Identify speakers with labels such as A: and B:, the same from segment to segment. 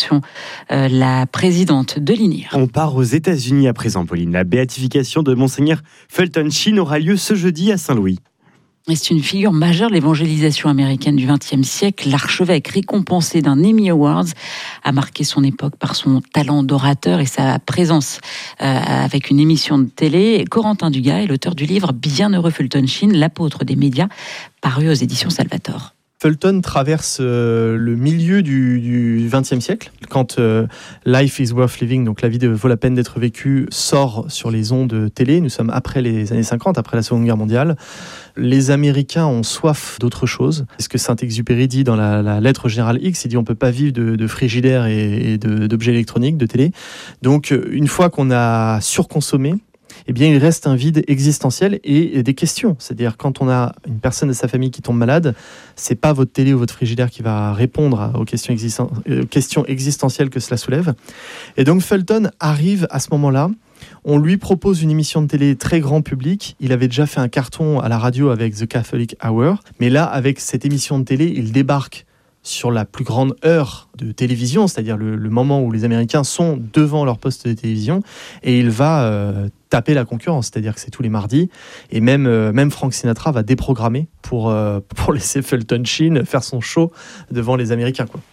A: béatification, la présidente de l'INIR.
B: On part aux États-Unis à présent, Pauline. La béatification de Monseigneur Fulton Sheen aura lieu ce jeudi à Saint-Louis.
A: Et c'est une figure majeure de l'évangélisation américaine du XXe siècle. L'archevêque, récompensé d'un Emmy Awards, a marqué son époque par son talent d'orateur et sa présence avec une émission de télé. Corentin Dugas est l'auteur du livre Bienheureux Fulton Sheen, l'apôtre des médias, paru aux éditions Salvator.
C: Fulton traverse le milieu du XXe siècle, quand Life is Worth Living, donc la vie vaut la peine d'être vécue, sort sur les ondes télé. Nous sommes après les années 50, après la Seconde Guerre mondiale. Les Américains ont soif d'autre chose. C'est ce que Saint-Exupéry dit dans la lettre générale X. Il dit on ne peut pas vivre de frigidaire et d'objets électroniques, de télé. Donc une fois qu'on a surconsommé, eh bien, il reste un vide existentiel et des questions. C'est-à-dire, quand on a une personne de sa famille qui tombe malade, c'est pas votre télé ou votre frigidaire qui va répondre aux questions existentielles que cela soulève. Et donc, Fulton arrive à ce moment-là. On lui propose une émission de télé très grand public. Il avait déjà fait un carton à la radio avec The Catholic Hour. Mais là, avec cette émission de télé, il débarque sur la plus grande heure de télévision, c'est-à-dire le moment où les Américains sont devant leur poste de télévision, et il va taper la concurrence, c'est-à-dire que c'est tous les mardis, et même Frank Sinatra va déprogrammer pour laisser Fulton Sheen faire son show devant les Américains, quoi.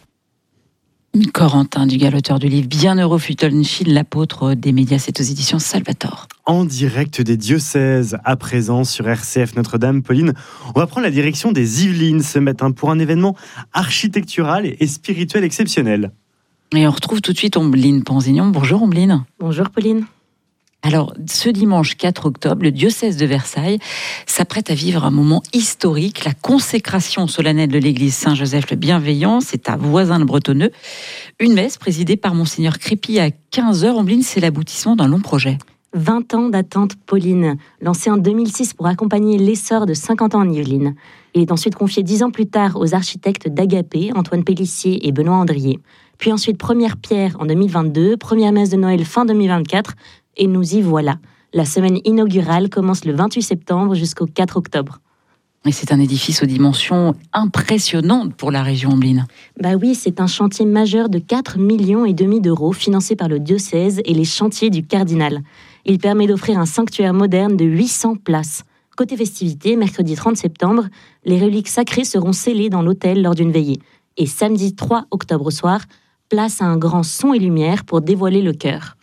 A: Corentin Dugas, l'auteur du livre Bienheureux Fulton Sheen, l'apôtre des médias, c'est aux éditions Salvator.
B: En direct des diocèses, à présent sur RCF Notre-Dame. Pauline, on va prendre la direction des Yvelines ce matin pour un événement architectural et spirituel exceptionnel.
A: Et on retrouve tout de suite Ombline Panzignon. Bonjour Ombline.
D: Bonjour Pauline.
A: Alors, ce dimanche 4 octobre, le diocèse de Versailles s'apprête à vivre un moment historique, la consécration solennelle de l'église Saint-Joseph le Bienveillant, c'est à Voisins-le-Bretonneux. Une messe présidée par Monseigneur Crépy à 15h. Ombline, c'est l'aboutissement d'un long projet.
D: 20 ans d'attente, Pauline, lancé en 2006 pour accompagner l'essor de 50 ans en Yvelines. Il est ensuite confié 10 ans plus tard aux architectes d'Agapé, Antoine Pélissier et Benoît Andrier. Puis ensuite première pierre en 2022, première messe de Noël fin 2024, et nous y voilà. La semaine inaugurale commence le 28 septembre jusqu'au 4 octobre.
A: Et c'est un édifice aux dimensions impressionnantes pour la région Ombline.
D: Bah oui, c'est un chantier majeur de 4,5 millions d'euros financé par le diocèse et les chantiers du cardinal. Il permet d'offrir un sanctuaire moderne de 800 places. Côté festivités, mercredi 30 septembre, les reliques sacrées seront scellées dans l'autel lors d'une veillée. Et samedi 3 octobre au soir, place à un grand son et lumière pour dévoiler le chœur.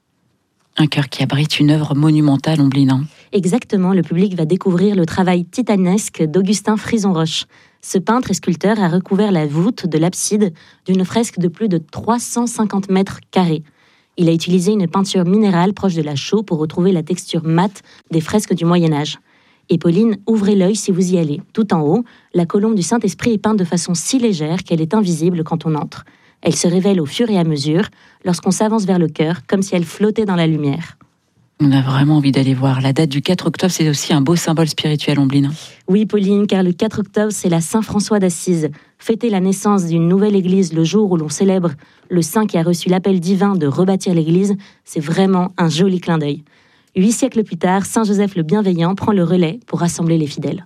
A: Un chœur qui abrite une œuvre monumentale, Ombline.
D: Exactement, le public va découvrir le travail titanesque d'Augustin Frison-Roche. Ce peintre et sculpteur a recouvert la voûte de l'abside d'une fresque de plus de 350 mètres carrés. Il a utilisé une peinture minérale proche de la chaux pour retrouver la texture mate des fresques du Moyen-Âge. Et Pauline, ouvrez l'œil si vous y allez. Tout en haut, la colombe du Saint-Esprit est peinte de façon si légère qu'elle est invisible quand on entre. Elle se révèle au fur et à mesure lorsqu'on s'avance vers le chœur, comme si elle flottait dans la lumière.
A: On a vraiment envie d'aller voir. La date du 4 octobre, c'est aussi un beau symbole spirituel, Ombline.
D: Oui, Pauline, car le 4 octobre, c'est la Saint-François d'Assise. Fêter la naissance d'une nouvelle église le jour où l'on célèbre le saint qui a reçu l'appel divin de rebâtir l'église, c'est vraiment un joli clin d'œil. 8 siècles plus tard, Saint Joseph le Bienveillant prend le relais pour rassembler les fidèles.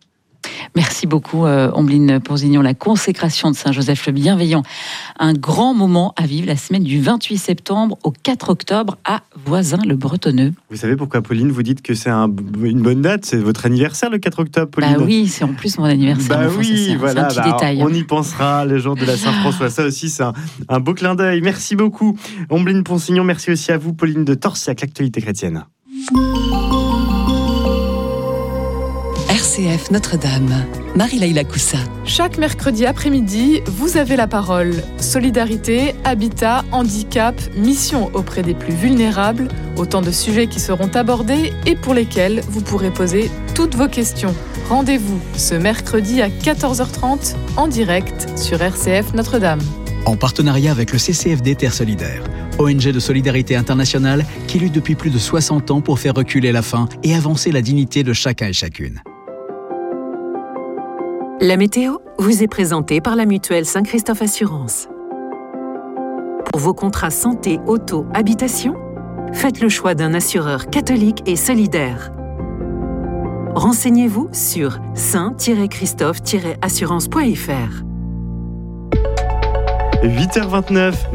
A: Merci beaucoup, Ombline Panzignon. La consécration de Saint-Joseph le Bienveillant. Un grand moment à vivre la semaine du 28 septembre au 4 octobre à Voisins-le-Bretonneux.
B: Vous savez pourquoi, Pauline, vous dites que c'est une bonne date? C'est votre anniversaire, le 4 octobre, Pauline?
A: Bah oui, c'est en plus mon anniversaire.
B: Bah
A: enfin,
B: oui,
A: c'est
B: voilà.
A: un petit détail.
B: On y pensera le jour de la Saint-François. Ça aussi, c'est un beau clin d'œil. Merci beaucoup, Ombline Panzignon. Merci aussi à vous, Pauline de Torsiac, l'actualité chrétienne.
E: RCF Notre-Dame, Marie-Laïla Coussa.
F: Chaque mercredi après-midi, vous avez la parole. Solidarité, habitat, handicap, mission auprès des plus vulnérables, autant de sujets qui seront abordés et pour lesquels vous pourrez poser toutes vos questions. Rendez-vous ce mercredi à 14h30 en direct sur RCF Notre-Dame.
G: En partenariat avec le CCFD Terre Solidaire, ONG de solidarité internationale qui lutte depuis plus de 60 ans pour faire reculer la faim et avancer la dignité de chacun et chacune.
E: La météo vous est présentée par la mutuelle Saint-Christophe Assurance. Pour vos contrats santé, auto, habitation, faites le choix d'un assureur catholique et solidaire. Renseignez-vous sur saint-christophe-assurance.fr.
B: 8h29.